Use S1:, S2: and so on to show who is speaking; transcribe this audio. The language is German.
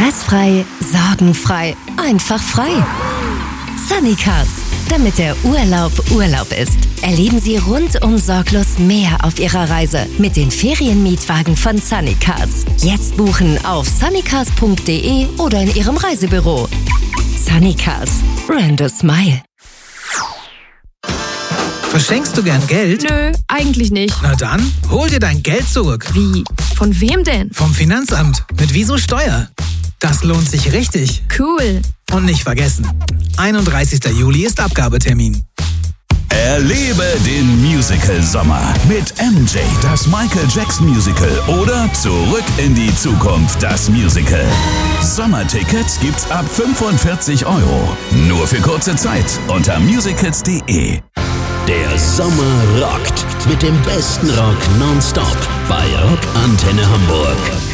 S1: Stressfrei, sorgenfrei, einfach frei. Sunny Cars, damit der Urlaub Urlaub ist. Erleben Sie rundum sorglos mehr auf Ihrer Reise mit den Ferienmietwagen von Sunny Cars. Jetzt buchen auf sunnycars.de oder in Ihrem Reisebüro. Sunny Cars, brand a smile.
S2: Verschenkst du gern Geld?
S3: Nö, eigentlich nicht.
S2: Na dann, hol dir dein Geld zurück.
S3: Wie? Von wem denn?
S2: Vom Finanzamt. Mit Wieso Steuer. Das lohnt sich richtig.
S3: Cool.
S2: Und nicht vergessen, 31. Juli ist Abgabetermin.
S4: Erlebe den Musical-Sommer mit MJ, das Michael Jackson Musical oder Zurück in die Zukunft, das Musical. Sommertickets gibt's ab 45 €. Nur für kurze Zeit unter musicals.de.
S5: Der Sommer rockt mit dem besten Rock nonstop bei Rock Antenne Hamburg.